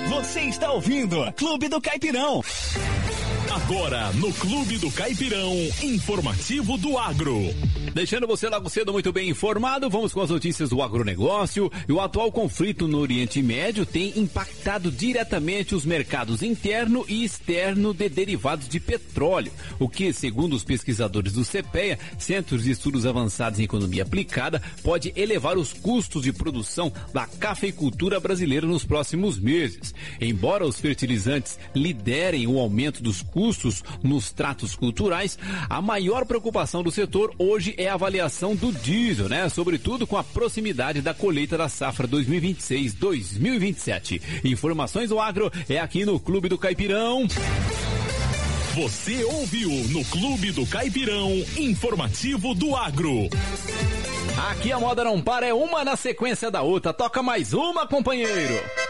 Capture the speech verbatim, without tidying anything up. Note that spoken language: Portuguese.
Você está ouvindo Clube do Caipirão. Agora, no Clube do Caipirão, informativo do agro. Deixando você logo cedo muito bem informado, vamos com as notícias do agronegócio. E o atual conflito no Oriente Médio tem impactado diretamente os mercados interno e externo de derivados de petróleo, o que, segundo os pesquisadores do CEPEA, Centros de Estudos Avançados em Economia Aplicada, pode elevar os custos de produção da cafeicultura brasileira nos próximos meses. Embora os fertilizantes liderem o aumento dos custos nos tratos culturais, a maior preocupação do setor hoje é a avaliação do diesel, né? Sobretudo com a proximidade da colheita da safra dois mil e vinte e seis, dois mil e vinte e sete. Informações do agro é aqui no Clube do Caipirão. Você ouviu no Clube do Caipirão, informativo do agro. Aqui a moda não para, é uma na sequência da outra. Toca mais uma, companheiro.